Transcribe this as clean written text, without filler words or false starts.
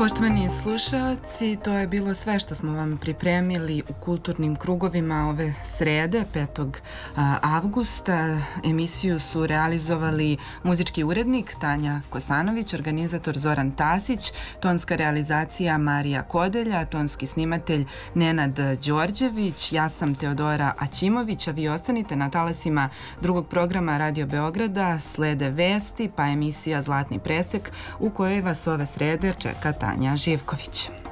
Poštovani slušalci, to je bilo sve što smo vam pripremili u kulturnim krugovima ove srede, 5. avgusta. Emisiju su realizovali muzički urednik Tanja Kosanović, organizator Zoran Tasić, tonska realizacija Marija Kodelja, tonski snimatelj Nenad Đorđević, ja sam Teodora Aćimović, a vi ostanite na talasima drugog programa Radio Beograda, slede vesti, pa emisija Zlatni presek u kojoj vas ove srede čeka Tanja Živković.